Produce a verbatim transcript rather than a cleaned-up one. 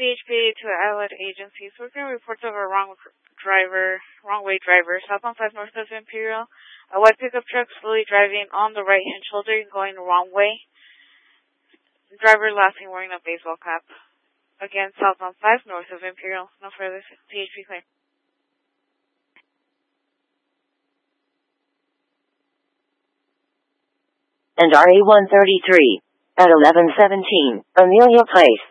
C H P to Allied Agencies. We're going to report of a wrong driver, wrong way driver, southbound five north of Imperial. A white pickup truck slowly driving on the right-hand shoulder and going the wrong way. Driver last seen wearing a baseball cap. Again, southbound five north of Imperial. No further C H P claim. And R A one thirty-three at eleven seventeen Amelia Place.